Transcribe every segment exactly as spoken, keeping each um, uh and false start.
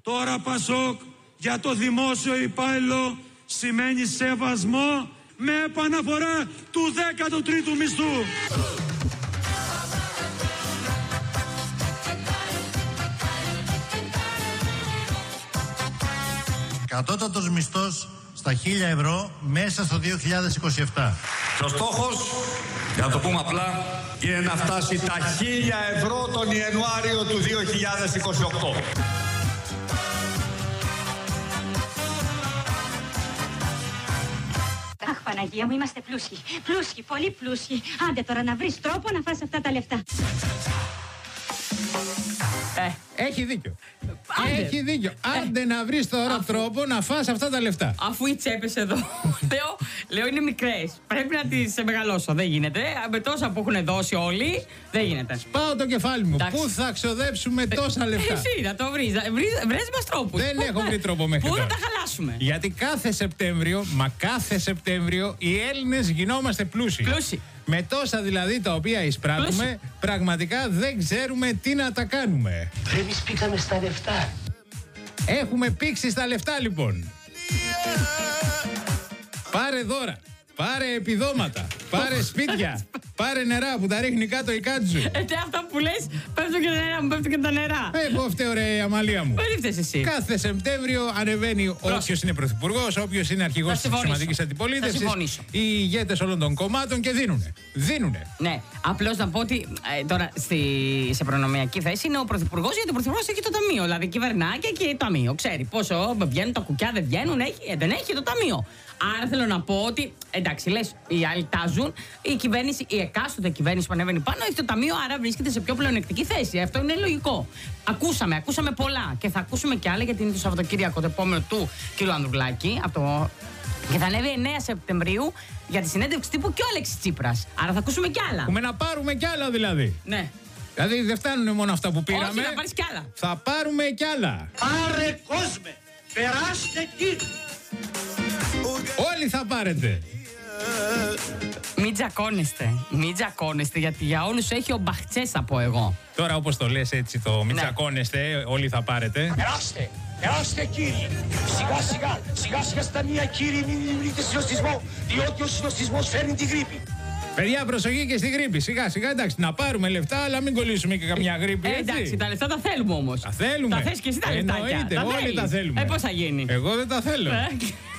Τώρα Πασόκ για το δημόσιο υπάλληλο σημαίνει σεβασμό με επαναφορά του δέκατου τρίτου μισθού. Κατώτατος μισθός στα χίλια ευρώ μέσα στο δύο χιλιάδες είκοσι επτά. Ο στόχος, για να το πούμε απλά, είναι να φτάσει τα χίλια ευρώ τον Ιανουάριο του δύο χιλιάδες είκοσι οκτώ. Αχ, Παναγία μου, είμαστε πλούσιοι. Πλούσιοι, πολύ πλούσιοι. Άντε τώρα να βρεις τρόπο να φας αυτά τα λεφτά. Ε, έχει δίκιο. Άντε. Έχει δίκιο. Άντε ε. να βρεις τώρα Αφού... τρόπο να φας αυτά τα λεφτά. Αφού οι τσέπες εδώ, λέω, λέω είναι μικρές. Πρέπει να τις μεγαλώσω. Δεν γίνεται. Με τόσα που έχουν δώσει όλοι, δεν γίνεται. Σπάω το κεφάλι μου. Εντάξει. Πού θα ξοδέψουμε τόσα λεφτά? Εσύ να το βρεις. Βρες μας τρόπους. Δεν έχω βρει τρόπο μέχρι τώρα. Πού θα τα χαλάσουμε? Γιατί κάθε Σεπτέμβριο, μα κάθε Σεπτέμβριο, οι Έλληνες γινόμαστε πλούσιοι. Πλούσιοι. Με τόσα δηλαδή τα οποία εισπράττουμε, Πλούσι. πραγματικά δεν ξέρουμε τι να τα κάνουμε. Εμείς πήκαμε στα λεφτά. Έχουμε πήξει στα λεφτά λοιπόν. Πάρε δώρα, πάρε επιδόματα, πάρε σπίτια, πάρε νερά που τα ρίχνει κάτω η Κάτζου. Ε, αυτά που λες, πέφτουν και τα νερά μου, πέφτουν και τα νερά. Ε, εγώ φταίω ρε η Αμαλία μου. Περίφτες εσύ. Κάθε Σεπτέμβριο ανεβαίνει όποιος είναι πρωθυπουργός, όποιος είναι αρχηγός της σημαντικής αντιπολίτευσης, οι ηγέτες όλων των κομμάτων και δίνουνε. Δίνουνε. Ναι, απλώς να πω ότι ε, τώρα στη, σε προνομιακή θέση είναι ο πρωθυπουργός, γιατί ο πρωθυπουργός έχει το ταμείο. Δηλαδή κυβερνά και έχει το ταμείο. Ξέρει πόσο βγαίνουν τα κουκιά, δεν βγαίνουν, έχει, ε, δεν έχει το ταμείο. Άρα θέλω να πω ότι, εντάξει, λες, οι άλλοι τάζουν, η κυβέρνηση, η εκάστοτε κυβέρνηση που ανέβαίνει πάνω έχει το ταμείο, άρα βρίσκεται σε πιο πλεονεκτική θέση. Αυτό είναι λογικό. Ακούσαμε, ακούσαμε πολλά και θα ακούσουμε κι άλλα, γιατί είναι το Σαββατοκύριακο το επόμενο του κ. Ανδρουλάκη. Από το... Και θα ανέβει εννέα Σεπτεμβρίου για τη συνέντευξη τύπου και ο Αλέξης Τσίπρας. Άρα θα ακούσουμε κι άλλα. Έχουμε να πάρουμε κι άλλα δηλαδή. Ναι. Δηλαδή δεν φτάνουν μόνο αυτά που πήραμε. Όχι, θα πάρεις κι άλλα. Θα πάρουμε κι άλλα. Πάρε κόσμε, περάστε εκεί. Όλοι θα πάρετε. Μην τζακώνεστε. Μην τζακώνεστε, γιατί για όλους έχει ο Μπαχτσές, θα πω εγώ. Τώρα όπως το λες έτσι το μην τζακώνεστε, όλοι θα πάρετε. Περάστε, περάστε κύριοι. Σιγά σιγά, σιγά σιγά στα μία κύριοι, μην δημιουργείτε συνοστισμό, διότι ο συνοστισμός φέρνει τη γρίπη. Παιδιά, προσοχή και στη γρίπη. Σιγά σιγά, εντάξει, να πάρουμε λεφτά, αλλά μην κολλήσουμε και καμιά γρίπη. Ε, εντάξει, τα λεφτά τα θέλουμε όμως. Τα θέλουμε. Τα θες και εσύ τα λεφτά. Εννοείται, τα όλοι τα θέλουμε. Ε, πώς θα γίνει? Εγώ δεν τα θέλω. Ε.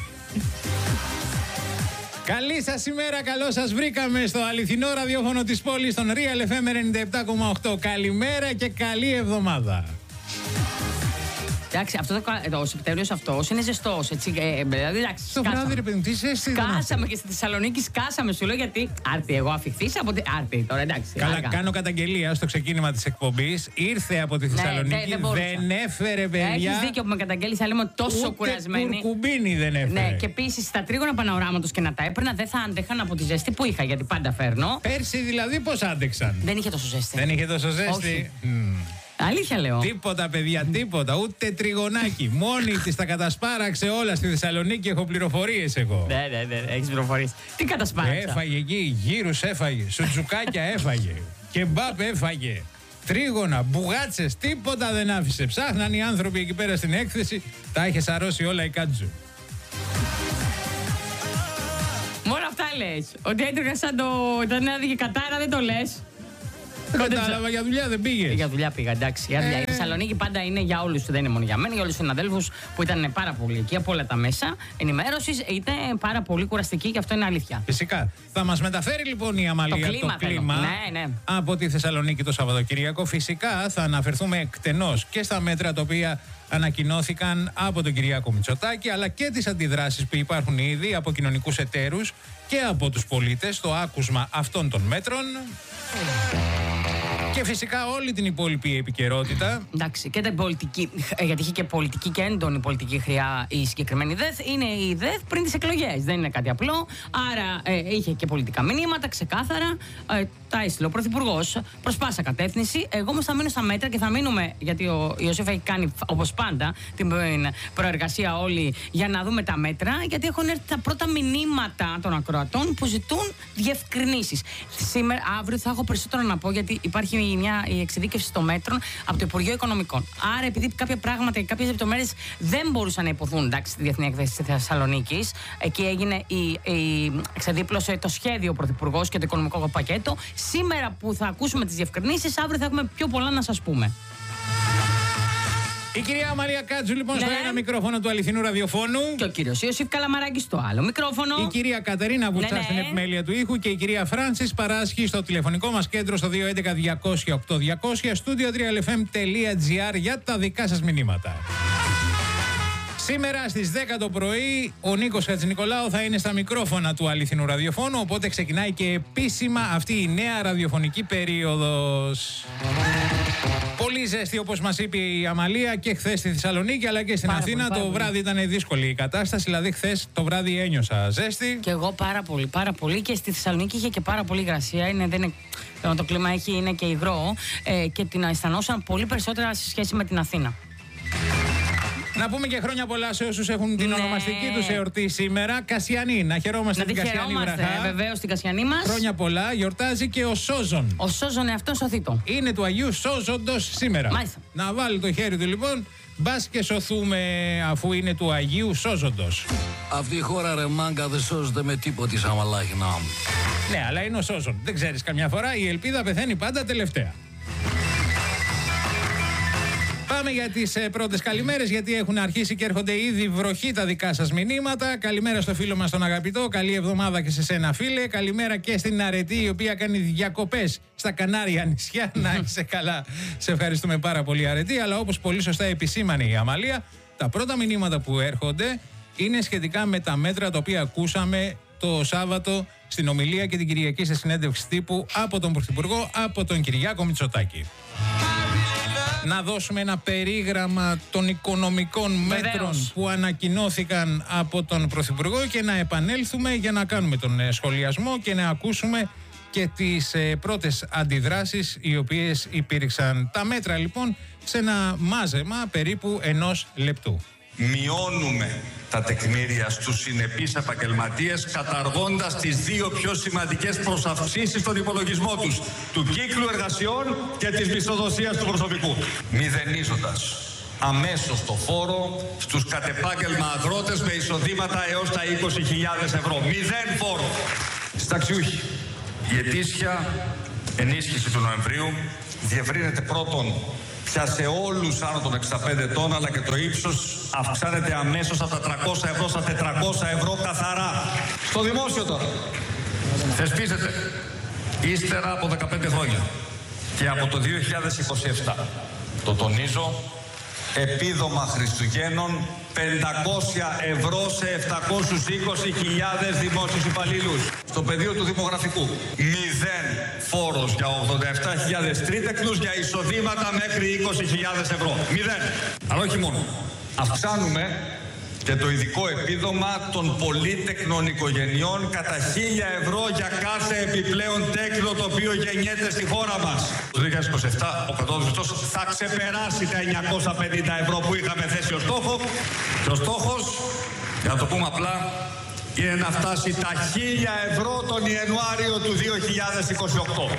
Καλή σας ημέρα, καλώς σας βρήκαμε στο αληθινό ραδιόφωνο της πόλης, στον Real εφ εμ ενενήντα επτά κόμμα οκτώ. Καλημέρα και καλή εβδομάδα. Εντάξει, αυτό το, ο Σεπτέμβριος αυτός είναι ζεστός, έτσι, ε, δηλαδή, εντάξει, στο βράδυ ρε παιδί, τι ζέστη. Σκάσαμε και στη Θεσσαλονίκη, σκάσαμε, σου λέω, γιατί άρτη εγώ αφιχθείς από τη... Άρτη τώρα, εντάξει. Καλά, άργα. κάνω καταγγελία στο ξεκίνημα της εκπομπής. Ήρθε από τη Θεσσαλονίκη, ναι, δεν, δεν, δεν έφερε παιδιά. Έχεις δίκιο που με καταγγέλεις, αλλά είμαι τόσο ούτε κουρασμένη. Ούτε κουρκουμπίνι δεν έφερε. Ναι, και επίσης τα τρίγωνα πανοράματος και να τα έπαιρνα δεν θα άντεχαν από τη ζέστη που είχα, γιατί πάντα φέρνω. Πέρσι δηλαδή πώς άντεξαν? Δεν είχε τόσο ζέστη. Δεν είχε τόσο ζέστη. Αλήθεια λέω. Τίποτα, παιδιά, τίποτα. Ούτε τριγωνάκι. Μόνη της τα κατασπάραξε όλα στη Θεσσαλονίκη. Έχω πληροφορίες εγώ. Ναι, ναι, ναι, έχεις πληροφορίες. Τι κατασπάραξα? Έφαγε εκεί, γύρους έφαγε. Σουτζουκάκια έφαγε. Κεμπάπ έφαγε. Τρίγωνα, μπουγάτσες, τίποτα δεν άφησε. Ψάχναν οι άνθρωποι εκεί πέρα στην έκθεση. Τα είχε σαρώσει όλα η Κάτζου. Μόνο αυτά λες. Ότι έτρεχα σαν το. Ήταν ένα και κατάρα, δεν το λες. Δεν κατάλαβα, για δουλειά δεν πήγες? Για δουλειά πήγα, εντάξει. Για δουλειά. Ε... Η Θεσσαλονίκη πάντα είναι για όλους, δεν είναι μόνο για μένα, για όλους τους συναδέλφους που ήταν πάρα πολύ εκεί από όλα τα μέσα ενημέρωσης. Ήταν πάρα πολύ κουραστική και αυτό είναι αλήθεια. Φυσικά. Θα μας μεταφέρει λοιπόν η Αμαλία το κλίμα, το κλίμα ναι, ναι. από τη Θεσσαλονίκη το Σαββατοκύριακο. Φυσικά θα αναφερθούμε εκτενώς και στα μέτρα τα οποία ανακοινώθηκαν από τον Κυριάκο Μητσοτάκη, αλλά και τις αντιδράσεις που υπάρχουν ήδη από κοινωνικούς εταίρους και από τους πολίτες στο άκουσμα αυτών των μέτρων. Και φυσικά όλη την υπόλοιπη επικαιρότητα. Εντάξει, και την πολιτική, γιατί είχε και πολιτική και έντονη πολιτική χρειά η συγκεκριμένη ΔΕΘ. Είναι η ΔΕΘ πριν τις εκλογές. Δεν είναι κάτι απλό. Άρα ε, είχε και πολιτικά μηνύματα, ξεκάθαρα. Ε, τα έστειλε ο Πρωθυπουργός προς πάσα κατεύθυνση. Εγώ όμως θα μείνω στα μέτρα και θα μείνουμε, γιατί ο Ιωσήφ έχει κάνει όπως πάντα την προεργασία όλη για να δούμε τα μέτρα. Γιατί έχουν έρθει τα πρώτα μηνύματα των ακροατών που ζητούν διευκρινήσεις. Σήμερα, αύριο θα έχω περισσότερο να πω, γιατί υπάρχει μια η εξειδίκευση των μέτρων από το Υπουργείο Οικονομικών. Άρα, επειδή κάποια πράγματα και κάποιες λεπτομέρειες δεν μπορούσαν να υποθούν, εντάξει, στη Διεθνή Έκθεση της Θεσσαλονίκης, εκεί έγινε η, η εξεδίπλωσε το σχέδιο ο Πρωθυπουργός και το οικονομικό πακέτο. Σήμερα που θα ακούσουμε τις διευκρινήσεις, αύριο θα έχουμε πιο πολλά να σας πούμε. Η κυρία Μαρία Κάτζου, λοιπόν, ναι. στο ένα μικρόφωνο του αληθινού ραδιοφώνου. Και ο κύριος Ιωσήφ Καλαμαράκης στο άλλο μικρόφωνο. Η κυρία Κατερίνα Βουτσά, ναι, ναι, στην επιμέλεια του ήχου. Και η κυρία Φράνσις Παράσχη στο τηλεφωνικό μας κέντρο στο δύο έντεκα διακόσια οκτώ διακόσια, στούντιο τρία ελ εφ εμ τελεία τζι άρ για τα δικά σας μηνύματα. Σήμερα στις δέκα το πρωί ο Νίκος Χατζηνικολάου θα είναι στα μικρόφωνα του αληθινού ραδιοφώνου, οπότε ξεκινάει και επίσημα αυτή η νέα ραδιοφωνική περίοδος. Πολύ ζέστη, όπως μας είπε η Αμαλία, και χθες στη Θεσσαλονίκη αλλά και στην πάρα Αθήνα. Πολύ, το πολύ. Βράδυ ήταν δύσκολη η κατάσταση, δηλαδή χθες το βράδυ ένιωσα ζέστη. Και εγώ πάρα πολύ, πάρα πολύ, και στη Θεσσαλονίκη είχε και πάρα πολύ υγρασία. Είναι, δεν είναι, το κλίμα έχει, είναι και υγρό ε, και την αισθανόσαν πολύ περισσότερα σε σχέση με την Αθήνα. Να πούμε και χρόνια πολλά σε όσους έχουν την, ναι, ονομαστική τους εορτή σήμερα. Κασιανή, να χαιρόμαστε να την Κασιανή βραχά. Βεβαίως την Κασιανή μας. Χρόνια πολλά, γιορτάζει και ο Σόζον. Ο Σόζον εαυτόν σωθήτο. Είναι του Αγίου Σόζοντος σήμερα. Μάλιστα. Να βάλει το χέρι του λοιπόν, μπας και σωθούμε αφού είναι του Αγίου Σόζοντος. Αυτή η χώρα, ρε μάγκα, δεν σώζεται με τίποτη σαν μαλάχινα μου. Ναι, αλλά είναι ο Σόζον. Δεν ξέρεις, καμιά φορά η ελπίδα πεθαίνει πάντα τελευταία. Πάμε για τις ε, πρώτες καλημέρες, γιατί έχουν αρχίσει και έρχονται ήδη βροχή τα δικά σας μηνύματα. Καλημέρα στο φίλο μας τον αγαπητό, καλή εβδομάδα και σε σένα φίλε. Καλημέρα και στην Αρετή, η οποία κάνει διακοπές στα Κανάρια νησιά. Να είσαι καλά, σε ευχαριστούμε πάρα πολύ Αρετή. Αλλά όπως πολύ σωστά επισήμανε η Αμαλία, τα πρώτα μηνύματα που έρχονται είναι σχετικά με τα μέτρα τα οποία ακούσαμε το Σάββατο στην ομιλία και την Κυριακή σε συνέντευξη τύπου από τον Πρωθυπουργό, από τον Κυριάκο Μητσοτάκη. Να δώσουμε ένα περίγραμμα των οικονομικών μέτρων Βεβαίως. που ανακοινώθηκαν από τον Πρωθυπουργό και να επανέλθουμε για να κάνουμε τον σχολιασμό και να ακούσουμε και τις ε, πρώτες αντιδράσεις οι οποίες υπήρξαν. Τα μέτρα λοιπόν σε ένα μάζεμα περίπου ενός λεπτού. Μειώνουμε τα τεκμήρια στους συνεπείς επαγγελματίες, καταργώντας τις δύο πιο σημαντικές προσαυξήσεις στον υπολογισμό τους, του κύκλου εργασιών και της μισθοδοσίας του προσωπικού. Μηδενίζοντας αμέσως το φόρο στους κατεπάγγελμα αγρότες με εισοδήματα έως τα είκοσι χιλιάδες ευρώ. Μηδέν φόρο. Συνταξιούχοι, η ετήσια ενίσχυση του Νοεμβρίου διευρύνεται πρώτον πια σε όλους άνω των εξήντα πέντε ετών, αλλά και το ύψος αυξάνεται αμέσως από τα τριακόσια ευρώ στα τετρακόσια ευρώ καθαρά. Στο δημόσιο τώρα θεσπίζεται ύστερα από δεκαπέντε χρόνια και από το δύο χιλιάδες είκοσι επτά, το τονίζω, επίδομα Χριστουγέννων πεντακόσια ευρώ σε επτακόσιες είκοσι χιλιάδες δημόσιους υπαλλήλους. Στο πεδίο του δημογραφικού, μηδέν φόρος για ογδόντα επτά χιλιάδες τρίτεκλους για εισοδήματα μέχρι είκοσι χιλιάδες ευρώ. Μηδέν. Αλλά όχι μόνο. Αυξάνουμε και το ειδικό επίδομα των πολύτεκνων οικογενειών κατά χίλια ευρώ για κάθε επιπλέον τέκνο το οποίο γεννιέται στη χώρα μας. Το δύο χιλιάδες είκοσι επτά ο κατώτατος μισθός θα ξεπεράσει τα εννιακόσια πενήντα ευρώ που είχαμε θέσει ως στόχο. Και ο στόχος, για να το πούμε απλά, είναι να φτάσει τα χίλια ευρώ τον Ιανουάριο του δύο χιλιάδες είκοσι οκτώ.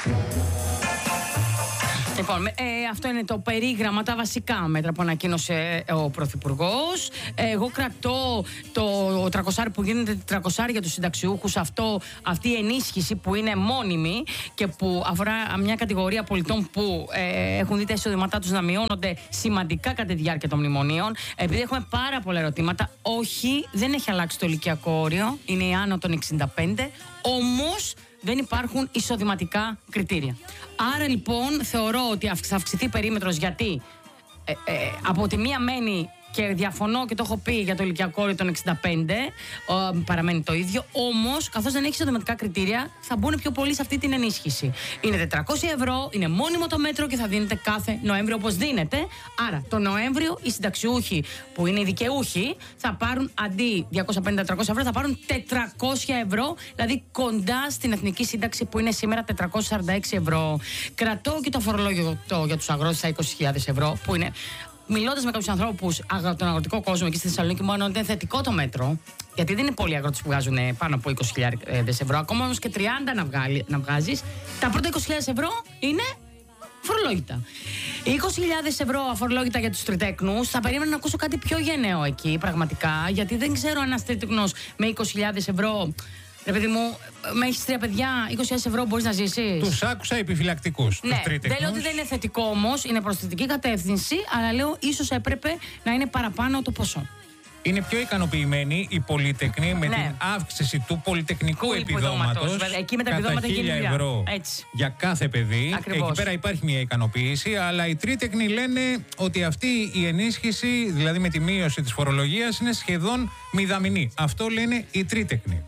Λοιπόν, ε, αυτό είναι το περίγραμμα, τα βασικά μέτρα που ανακοίνωσε ο Πρωθυπουργός. Ε, εγώ κρατώ το τριακόσια που γίνεται τριακόσια για τους συνταξιούχους, αυτό, αυτή η ενίσχυση που είναι μόνιμη και που αφορά μια κατηγορία πολιτών που ε, έχουν δει τα εισοδήματά τους να μειώνονται σημαντικά κατά τη διάρκεια των μνημονίων. Επειδή έχουμε πάρα πολλά ερωτήματα, όχι, δεν έχει αλλάξει το ηλικιακό όριο, είναι άνω των εξήντα πέντε, όμως δεν υπάρχουν εισοδηματικά κριτήρια. Άρα λοιπόν θεωρώ ότι θα αυξηθεί η περίμετρος, γιατί ε, ε, από τη μία μένει, και διαφωνώ και το έχω πει για το ηλικιακό όριο των εξήντα πέντε, ε, παραμένει το ίδιο, όμως καθώς δεν έχει εισοδηματικά κριτήρια θα μπουν πιο πολύ σε αυτή την ενίσχυση. Είναι τετρακόσια ευρώ, είναι μόνιμο το μέτρο και θα δίνεται κάθε Νοέμβριο όπως δίνεται. Άρα το Νοέμβριο οι συνταξιούχοι που είναι οι δικαιούχοι θα πάρουν αντί διακόσια πενήντα με τριακόσια ευρώ θα πάρουν τετρακόσια ευρώ, δηλαδή κοντά στην εθνική σύνταξη που είναι σήμερα τετρακόσια σαράντα έξι ευρώ. Κρατώ και το φορολόγιο το, για τους αγρότες στα είκοσι χιλιάδες ευρώ που είναι. Μιλώντας με κάποιους ανθρώπους από τον αγροτικό κόσμο εκεί στη Θεσσαλονίκη, μου είναι θετικό το μέτρο, γιατί δεν είναι πολλοί αγρότες που βγάζουν πάνω από είκοσι χιλιάδες ευρώ. Ακόμα όμως και τριάντα να, βγάλει, να βγάζεις, τα πρώτα είκοσι χιλιάδες ευρώ είναι αφορολόγητα. είκοσι χιλιάδες ευρώ αφορολόγητα για τους τριτέκνους. Θα περίμενα να ακούσω κάτι πιο γενναίο εκεί, πραγματικά. Γιατί δεν ξέρω αν ένας τρίτεκνος με είκοσι χιλιάδες ευρώ. Ρε παιδί μου, με έχεις τρία παιδιά, είκοσι χιλιάδες ευρώ μπορείς να ζήσεις. Τους άκουσα επιφυλακτικούς. Ναι, δεν λέω ότι δεν είναι θετικό όμως, είναι προς θετική κατεύθυνση, αλλά λέω ίσως έπρεπε να είναι παραπάνω το ποσό. Είναι πιο ικανοποιημένοι οι πολυτεχνοί με Ναι. την αύξηση του πολυτεχνικού Του επιδόματος επιδόματος, εκεί με τα κατά επιδόματα χίλια γίνεται ευρώ έτσι. για κάθε παιδί. Ακριβώς. Εκεί πέρα υπάρχει μια ικανοποίηση, αλλά οι τρίτεχνοι λένε ότι αυτή η ενίσχυση, δηλαδή με τη μείωση της φορολογίας, είναι σχεδόν μηδαμινή. Αυτό λένε οι τρίτεχνοι.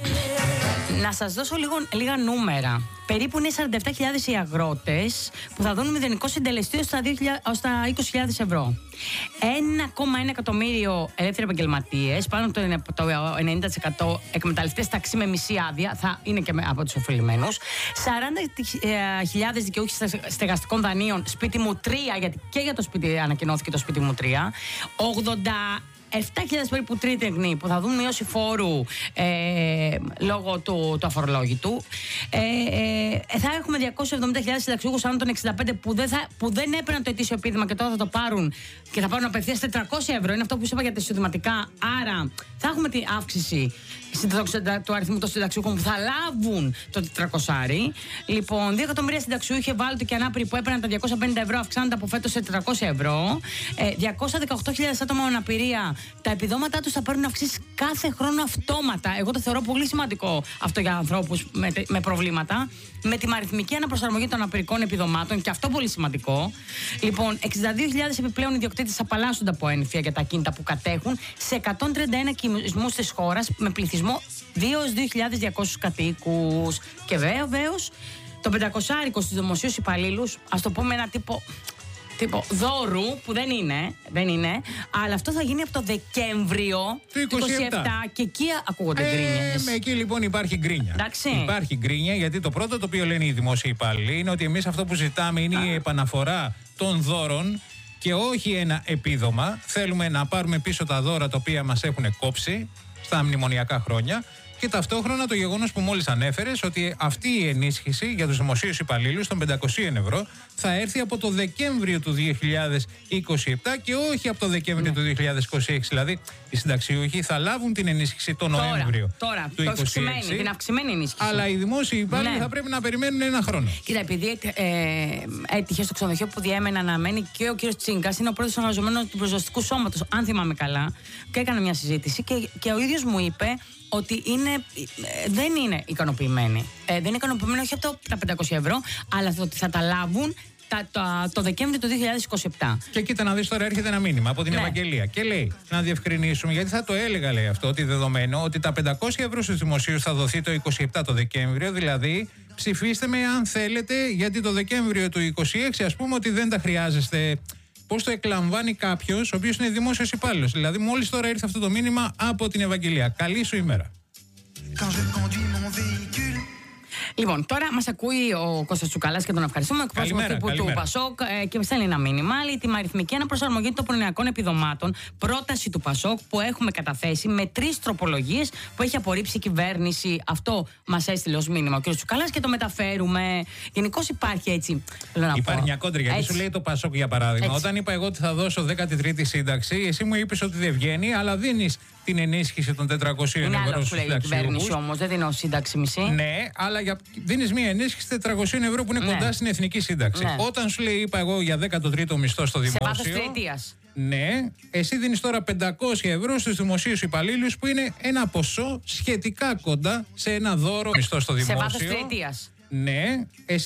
Να σας δώσω λίγο, λίγα νούμερα. Περίπου είναι σαράντα επτά χιλιάδες οι αγρότες που θα δουν μηδενικό συντελεστή ως τα, ως τα είκοσι χιλιάδες ευρώ. ένα κόμμα ένα εκατομμύριο ελεύθεροι επαγγελματίες, πάνω από το ενενήντα τοις εκατό εκμεταλλευτές ταξί με μισή άδεια, θα είναι και από τους ωφελημένους. σαράντα χιλιάδες δικαιούχοι στεγαστικών δανείων, σπίτι μου τρία, γιατί και για το σπίτι ανακοινώθηκε το σπίτι μου τρία. ογδόντα επτά χιλιάδες περίπου τρίτεχνοι που θα δουν μείωση φόρου ε, λόγω του, του αφορολόγητου. Ε, ε, θα έχουμε διακόσιες εβδομήντα χιλιάδες συνταξιούχους άνω των εξήντα πέντε που δεν, θα, που δεν έπαιρναν το ετήσιο επίδομα και τώρα θα το πάρουν και θα πάρουν απευθείας τετρακόσια ευρώ. Είναι αυτό που σου είπα για τα εισοδηματικά. Άρα θα έχουμε την αύξηση του αριθμού των συνταξιούχων που θα λάβουν το τετρακόσια. Λοιπόν, δύο εκατομμύρια συνταξιούχοι ευάλωτοι και ανάπηροι που έπαιρναν τα διακόσια πενήντα ευρώ αυξάνονται από φέτος σε τετρακόσια ευρώ. Ε, διακόσιες δεκαοκτώ χιλιάδες άτομα με αναπηρία, τα επιδόματά τους θα παίρνουν αυξήσεις κάθε χρόνο αυτόματα. Εγώ το θεωρώ πολύ σημαντικό αυτό για ανθρώπους με, με προβλήματα. Με τη αριθμική αναπροσαρμογή των αναπηρικών επιδομάτων, και αυτό πολύ σημαντικό. Λοιπόν, εξήντα δύο χιλιάδες επιπλέον ιδιοκτήτες απαλλάσσονται από ένφια για τα ακίνητα που κατέχουν σε εκατόν τριάντα ένα οικισμούς της χώρας με πληθυσμό δύο έως δύο χιλιάδες διακόσιους κατοίκους. Και βέβαιως το πεντακόσιαρικο στους δημοσίους υπαλλήλους, ας το πούμε ένα τύπο. Τύπο δώρου, που δεν είναι, δεν είναι, αλλά αυτό θα γίνει από το Δεκέμβριο του είκοσι επτά και εκεί ακούγονται ε, γκρίνιες. Εκεί λοιπόν υπάρχει γκρίνια. Εντάξει. Υπάρχει γκρίνια, γιατί το πρώτο το οποίο λένε οι δημόσιοι υπάλληλοι είναι ότι εμείς αυτό που ζητάμε είναι Α. η επαναφορά των δώρων και όχι ένα επίδομα. Θέλουμε να πάρουμε πίσω τα δώρα τα οποία μας έχουν κόψει στα μνημονιακά χρόνια. Και ταυτόχρονα το γεγονός που μόλις ανέφερες, ότι αυτή η ενίσχυση για τους δημοσίους υπαλλήλους των πεντακόσια ευρώ θα έρθει από το Δεκέμβριο του δύο χιλιάδες είκοσι επτά και όχι από το Δεκέμβριο ναι. του δύο χιλιάδες είκοσι έξι. Δηλαδή, οι συνταξιούχοι θα λάβουν την ενίσχυση τον τώρα, Νοέμβριο τώρα, του είκοσι έξι. Την αυξημένη ενίσχυση. Αλλά οι δημόσιοι υπάλληλοι ναι. θα πρέπει να περιμένουν ένα χρόνο. Κοίτα, επειδή ε, έτυχε στο ξενοδοχείο που διέμενα να μένει και ο κύριος Τσίγκας, είναι ο πρώτος εργαζομένος του προσδοστικού σώματος, αν θυμάμαι καλά, και έκανε μια συζήτηση και, και ο ίδιος μου είπε ότι είναι, ε, δεν είναι ικανοποιημένοι. Ε, δεν είναι ικανοποιημένοι όχι από το, τα πεντακόσια ευρώ, αλλά ότι θα τα λάβουν τα, τα, το Δεκέμβριο του δύο χιλιάδες είκοσι επτά. Και κοίτα να δεις, τώρα έρχεται ένα μήνυμα από την ναι. Ευαγγελία και λέει να διευκρινίσουμε, γιατί θα το έλεγα, λέει αυτό, ότι δεδομένο ότι τα πεντακόσια ευρώ στους δημοσίους θα δοθεί το είκοσι επτά το Δεκέμβριο, δηλαδή ψηφίστε με αν θέλετε, γιατί το Δεκέμβριο του είκοσι έξι ας πούμε ότι δεν τα χρειάζεστε. Πώς το εκλαμβάνει κάποιος ο οποίος είναι δημόσιος υπάλληλος. Δηλαδή, μόλις τώρα ήρθε αυτό το μήνυμα από την Ευαγγελία. Καλή σου ημέρα. Λοιπόν, τώρα μας ακούει ο Κώστας Τσουκαλάς και τον ευχαριστούμε. Εκπρόσωπο τύπου του Πασόκ ε, και στέλνει ένα μήνυμα. Λέει τη αριθμική αναπροσαρμογή των προνοιακών επιδομάτων, πρόταση του Πασόκ που έχουμε καταθέσει με τρεις τροπολογίες που έχει απορρίψει η κυβέρνηση. Αυτό μας έστειλε ως μήνυμα ο κ. Τσουκαλάς και το μεταφέρουμε. Γενικώς υπάρχει έτσι. Να υπάρχει πω. μια κόντρα. Γιατί σου λέει το Πασόκ, για παράδειγμα, έτσι. Όταν είπα εγώ ότι θα δώσω δέκατη τρίτη σύνταξη, εσύ μου είπες ότι δεν βγαίνει, αλλά δίνεις την ενίσχυση των τετρακοσίων ευρώ στους συνταξιούχους. Είναι άλλο που λέει η κυβέρνηση όμως, δεν δίνω σύνταξη μισή. Ναι, αλλά για... δίνεις μια ενίσχυση τετρακόσια ευρώ που είναι ναι. κοντά στην εθνική σύνταξη. Ναι. Όταν σου λέει, είπα εγώ, για δέκατο τρίτο μισθό στο δημόσιο. Σε βάθος τριετίας. Ναι, εσύ δίνεις τώρα πεντακόσια ευρώ στους δημοσίους υπαλλήλους που είναι ένα ποσό σχετικά κοντά σε ένα δώρο μισθό στο δημόσιο. Σε βάθος τριετίας. Ναι, εσύ